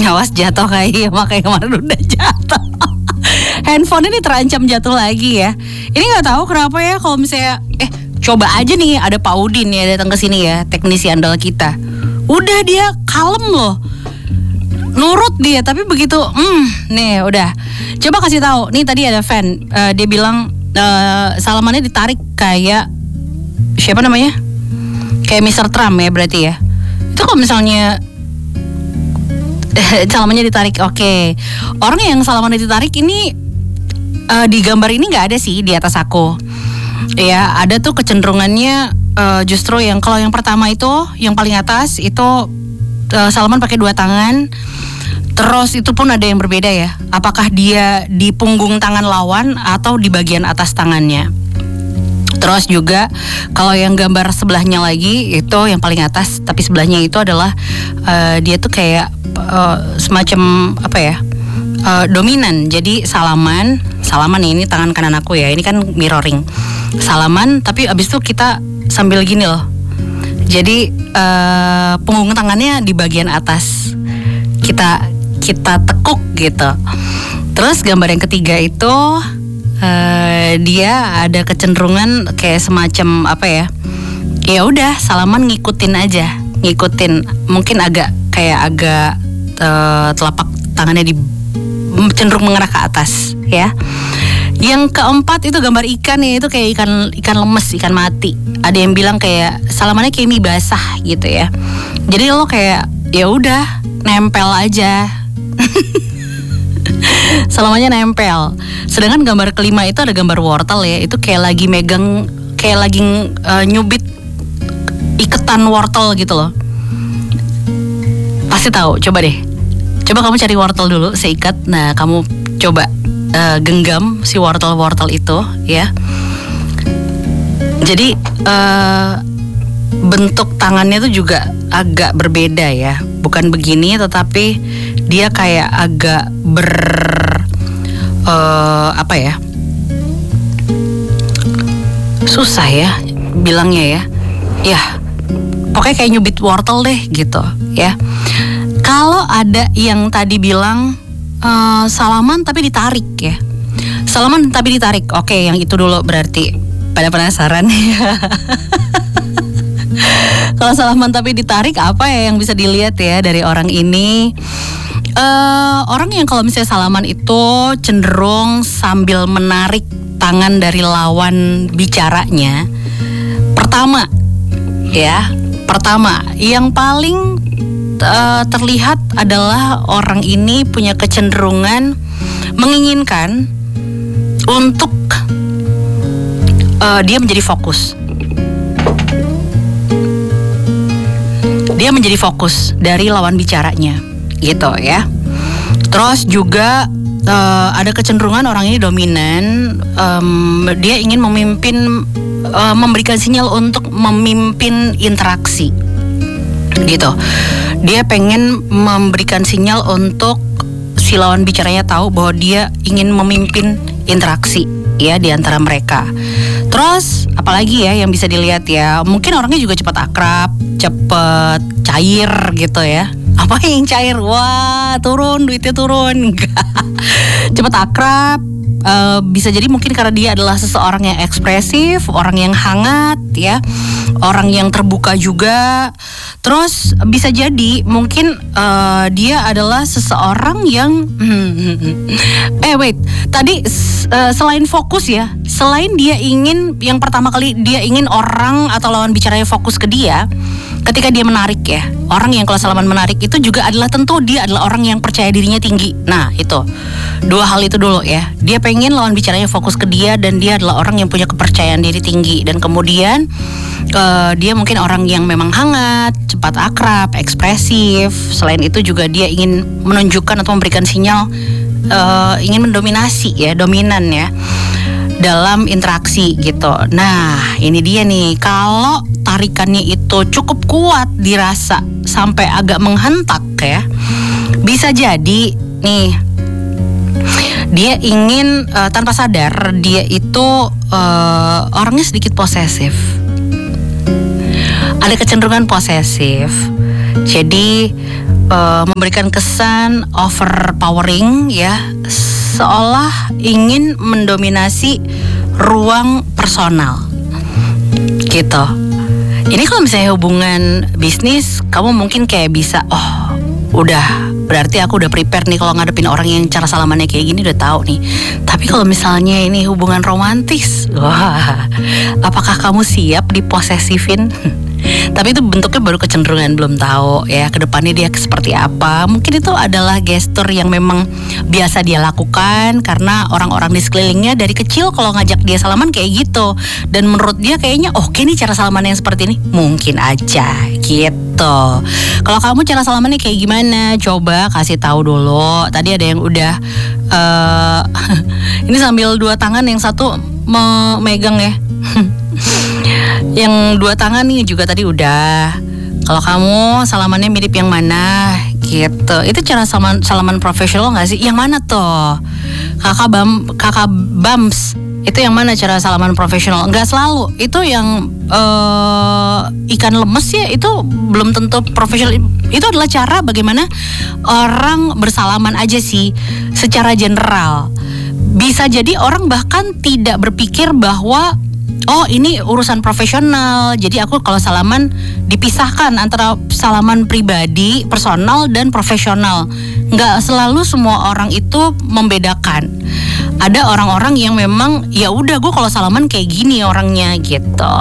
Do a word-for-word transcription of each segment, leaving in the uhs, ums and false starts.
Awas jatuh kayak makanya kemarin udah jatuh. Handphone ini terancam jatuh lagi ya. Ini nggak tahu kenapa ya kalau misalnya eh coba aja nih ada Pak Udin ya datang ke sini ya, teknisi andal kita. Udah dia kalem loh. Nurut dia, tapi begitu hmm nih udah. Coba kasih tahu. Nih tadi ada fan uh, dia bilang uh, salamannya ditarik kayak siapa namanya? Kayak mister Trump ya berarti ya. Itu kalau misalnya salamannya ditarik, oke. Okay. Orang yang salamannya ditarik ini uh, di gambar ini nggak ada sih di atas aku. Ya ada tuh kecenderungannya uh, justru yang kalau yang pertama itu yang paling atas itu uh, salaman pakai dua tangan. Terus itu pun ada yang berbeda ya. Apakah dia di punggung tangan lawan atau di bagian atas tangannya. Terus juga kalau yang gambar sebelahnya lagi itu yang paling atas, tapi sebelahnya itu adalah uh, dia tuh kayak uh, semacam apa ya uh, dominan. Jadi salaman, salaman nih, ini tangan kanan aku ya, ini kan mirroring. Salaman, tapi abis itu kita sambil gini loh. Jadi uh, punggung tangannya di bagian atas kita kita tekuk gitu. Terus gambar yang ketiga itu uh, dia ada kecenderungan kayak semacam apa ya? Ya udah salaman ngikutin aja, ngikutin. Mungkin agak kayak agak uh, telapak tangannya di cenderung mengarah ke atas ya. Yang keempat itu gambar ikan ya, itu kayak ikan ikan lemes, ikan mati. Ada yang bilang kayak salamannya kayak mie basah gitu ya. Jadi lo kayak ya udah nempel aja. Salamannya nempel. Sedangkan gambar kelima itu ada gambar wortel ya, itu kayak lagi megang, kayak lagi uh, nyubit iketan wortel gitu loh. Pasti tahu, coba deh. Coba kamu cari wortel dulu seikat. Nah, kamu coba uh, genggam si wortel-wortel itu ya. Jadi uh, bentuk tangannya tuh juga agak berbeda ya. Bukan begini, tetapi dia kayak agak ber uh, apa ya? Susah ya bilangnya ya. Ya, pokoknya kayak nyubit wortel deh gitu ya. Kalau ada yang tadi bilang uh, salaman tapi ditarik ya. Salaman tapi ditarik. Oke, yang itu dulu berarti pada penasaran ya. Kalau salaman tapi ditarik apa ya yang bisa dilihat ya dari orang ini? Uh, orang yang kalau misalnya salaman itu cenderung sambil menarik tangan dari lawan bicaranya. Pertama, ya, pertama yang paling uh, terlihat adalah orang ini punya kecenderungan menginginkan untuk uh, dia menjadi fokus. Dia menjadi fokus dari lawan bicaranya, gitu ya. Terus juga uh, ada kecenderungan orang ini dominan, um, dia ingin memimpin, uh, memberikan sinyal untuk memimpin interaksi, gitu. Dia pengen memberikan sinyal untuk si lawan bicaranya tahu bahwa dia ingin memimpin interaksi ya di antara mereka. Terus apalagi ya yang bisa dilihat ya, mungkin orangnya juga cepat akrab, cepet cair gitu ya. Apa yang cair? Wah, turun, duitnya turun. Cepet akrab, uh, bisa jadi mungkin karena dia adalah seseorang yang ekspresif, orang yang hangat ya, orang yang terbuka juga. Terus bisa jadi mungkin uh, dia adalah seseorang yang eh wait, tadi uh, selain fokus ya, selain dia ingin, yang pertama kali dia ingin orang atau lawan bicaranya fokus ke dia ketika dia menarik ya. Orang yang kalau salaman menarik itu juga adalah tentu dia adalah orang yang percaya dirinya tinggi. Nah itu dua hal itu dulu ya. Dia pengen lawan bicaranya fokus ke dia, dan dia adalah orang yang punya kepercayaan diri tinggi. Dan kemudian uh, dia mungkin orang yang memang hangat, cepat akrab, ekspresif. Selain itu juga dia ingin menunjukkan atau memberikan sinyal uh, ingin mendominasi ya, dominan ya dalam interaksi gitu. Nah ini dia nih, kalau tarikannya itu cukup kuat dirasa sampai agak menghentak ya, bisa jadi nih dia ingin uh, tanpa sadar dia itu uh, orangnya sedikit posesif. Ada kecenderungan posesif. Jadi uh, memberikan kesan overpowering ya, seolah ingin mendominasi ruang personal gitu. Ini kalau misalnya hubungan bisnis, kamu mungkin kayak bisa, oh udah, berarti aku udah prepare nih kalau ngadepin orang yang cara salamannya kayak gini, udah tahu nih. Tapi kalau misalnya ini hubungan romantis, wah, apakah kamu siap diposesifin? Tapi itu bentuknya baru kecenderungan, belum tahu ya kedepannya dia seperti apa. Mungkin itu adalah gestur yang memang biasa dia lakukan karena orang-orang di sekelilingnya dari kecil kalau ngajak dia salaman kayak gitu, dan menurut dia kayaknya oke nih cara salaman yang seperti ini. Mungkin aja gitu. Kalau kamu cara salamannya kayak gimana? Coba kasih tahu dulu. Tadi ada yang udah uh, ini sambil dua tangan, yang satu memegang ya. Yang dua tangan nih juga tadi udah. Kalau kamu salamannya mirip yang mana gitu. Itu cara salaman, salaman profesional gak sih? Yang mana tuh? Kakak bam, kakak bams, itu yang mana cara salaman profesional? Enggak selalu. Itu yang uh, ikan lemes ya, itu belum tentu profesional. Itu adalah cara bagaimana orang bersalaman aja sih, secara general. Bisa jadi orang bahkan tidak berpikir bahwa oh ini urusan profesional, jadi aku kalau salaman dipisahkan antara salaman pribadi, personal dan profesional. Nggak selalu semua orang itu membedakan. Ada orang-orang yang memang ya udah gue kalau salaman kayak gini orangnya gitu.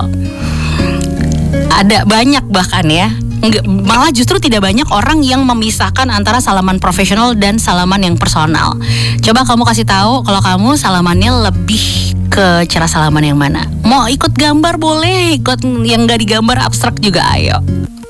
Ada banyak bahkan ya. Nggak, malah justru tidak banyak orang yang memisahkan antara salaman profesional dan salaman yang personal. Coba kamu kasih tahu kalau kamu salamannya lebih ke cara salaman yang mana. Mau ikut gambar boleh, ikut yang gak digambar abstrak juga ayo.